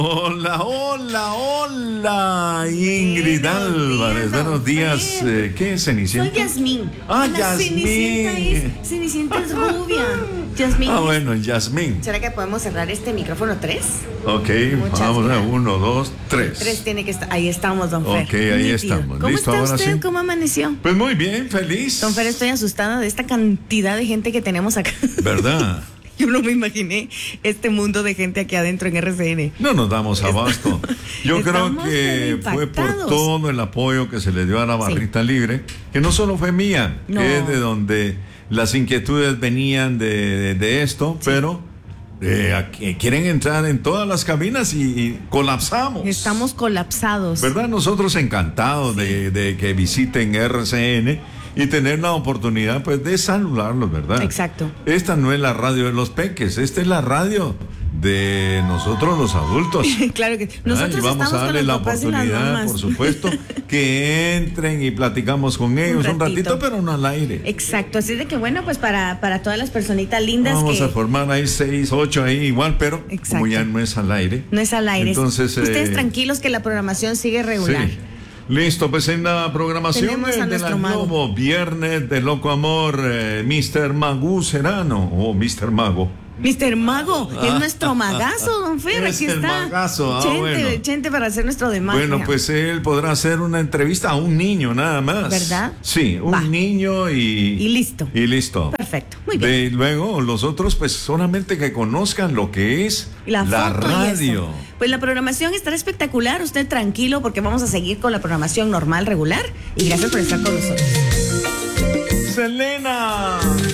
Hola, hola, hola, Ingrid Álvarez. Buenos días. ¿Qué es Cenicienta? Soy Yasmín. Ah, La Yasmín. Cenicienta es rubia. Yasmín. Ah, bueno, Yasmín. ¿Será que podemos cerrar este micrófono 3? Ok, Muchas vamos a gracias. 1, 2, 3. 3 tiene que estar. Ahí estamos, don Fer. Ok, ahí Nítido. estamos. ¿Cómo ¿Listo? está Ahora usted? sí. ¿Cómo amaneció? Pues muy bien, feliz. Don Fer, estoy asustada de esta cantidad de gente que tenemos acá. ¿Verdad? Yo no me imaginé este mundo de gente aquí adentro en RCN. No nos damos abasto. Yo creo Estamos que fue por impactados. todo el apoyo que se le dio a la barrita libre, que no solo fue mía, No. que es de donde las inquietudes venían de esto, pero aquí quieren entrar en todas las cabinas y colapsamos. Estamos colapsados. ¿Verdad? Nosotros encantados de que visiten RCN y tener la oportunidad pues de saludarlos, ¿verdad? Exacto. Esta no es la radio de los peques, esta es la radio de nosotros los adultos. Claro que nosotros y vamos estamos a con darle los la papás y las oportunidad, mamás. por supuesto, que entren y platicamos con ellos un ratito, pero no al aire. Exacto, así de que bueno, pues para todas las personitas lindas Vamos que a formar ahí 6, 8 ahí igual, pero Exacto. como ya no es al aire. no es al aire. Entonces, ustedes tranquilos que la programación sigue regular. Sí. Listo, pues en la programación Tenemos a de la nuestro mago. Globo, viernes de Loco Amor, Mr. Magu Serrano, o Mr. Mago. Mr. Mago, es nuestro magazo, don Fer, Es aquí el está. magazo, Chente, bueno. Chente para hacer nuestro de magia. Bueno, pues él podrá hacer una entrevista a un niño nada más. ¿Verdad? Sí, un Va. niño Y listo. Y listo. Perfecto, muy bien. De luego, los otros, pues solamente que conozcan lo que es La foto y radio. eso. Pues la programación estará espectacular, usted tranquilo porque vamos a seguir con la programación normal, regular y gracias por estar con nosotros. Selena.